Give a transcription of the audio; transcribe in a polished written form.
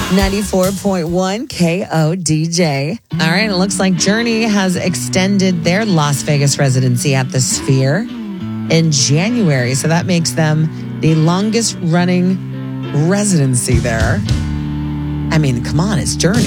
94.1 KODJ. All right, it looks like Journey has extended their Las Vegas residency at the Sphere in January. So that makes them the longest running residency there. I mean, come on, it's Journey.